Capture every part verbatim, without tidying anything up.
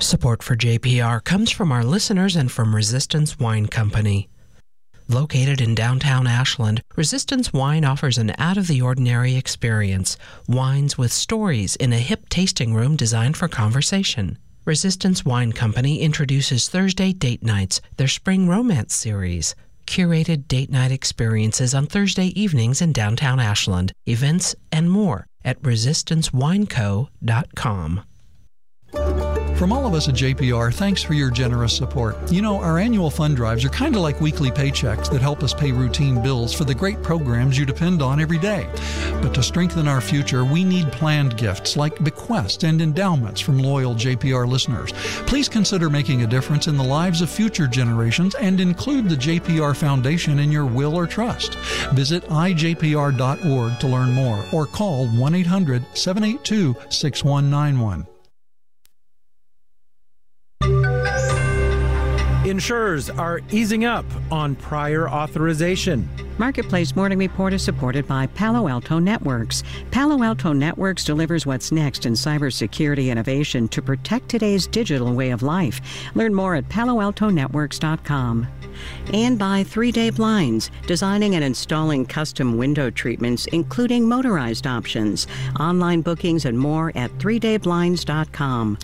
Support for J P R comes from our listeners and from Resistance Wine Company. Located in downtown Ashland, Resistance Wine offers an out-of-the-ordinary experience. Wines with stories in a hip tasting room designed for conversation. Resistance Wine Company introduces Thursday Date Nights, their spring romance series. Curated date night experiences on Thursday evenings in downtown Ashland. Events and more at resistance wine co dot com. From all of us at J P R, thanks for your generous support. You know, our annual fund drives are kind of like weekly paychecks that help us pay routine bills for the great programs you depend on every day. But to strengthen our future, we need planned gifts like bequests and endowments from loyal J P R listeners. Please consider making a difference in the lives of future generations and include the J P R Foundation in your will or trust. Visit i j p r dot org to learn more or call one eight hundred seven eight two six one nine one. Insurers are easing up on prior authorization. Marketplace Morning Report is supported by Palo Alto Networks. Palo Alto Networks delivers what's next in cybersecurity innovation to protect today's digital way of life. Learn more at palo alto networks dot com. And by three day Blinds, designing and installing custom window treatments, including motorized options. Online bookings and more at three day blinds dot com.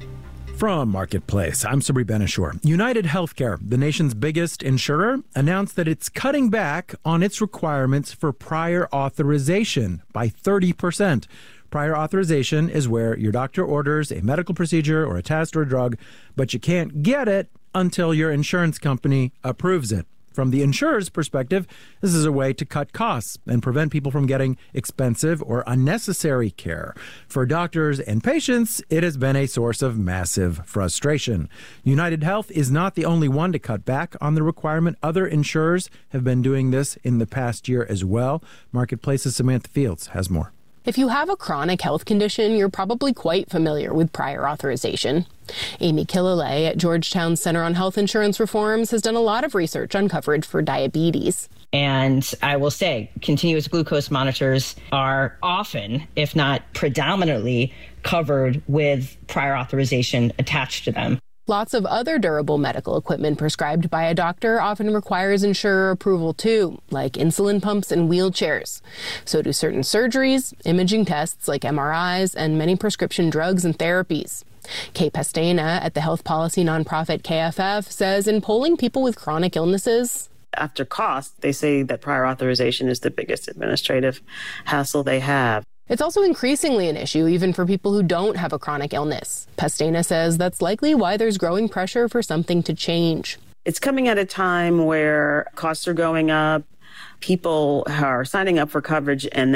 From Marketplace, I'm Sabri Benishore. United Healthcare, the nation's biggest insurer, announced that it's cutting back on its requirements for prior authorization by thirty percent. Prior authorization is where your doctor orders a medical procedure or a test or a drug, but you can't get it until your insurance company approves it. From the insurer's perspective, this is a way to cut costs and prevent people from getting expensive or unnecessary care. For doctors and patients, it has been a source of massive frustration. United Health is not the only one to cut back on the requirement. Other insurers have been doing this in the past year as well. Marketplace's Samantha Fields has more. If you have a chronic health condition, you're probably quite familiar with prior authorization. Amy Killalay at Georgetown Center on Health Insurance Reforms has done a lot of research on coverage for diabetes. And I will say continuous glucose monitors are often, if not predominantly, covered with prior authorization attached to them. Lots of other durable medical equipment prescribed by a doctor often requires insurer approval too, like insulin pumps and wheelchairs. So do certain surgeries, imaging tests like M R Is, and many prescription drugs and therapies. Kay Pastena at the health policy nonprofit K F F says in polling people with chronic illnesses, after cost, they say that prior authorization is the biggest administrative hassle they have. It's also increasingly an issue even for people who don't have a chronic illness. Pastena says that's likely why there's growing pressure for something to change. It's coming at a time where costs are going up, people are signing up for coverage and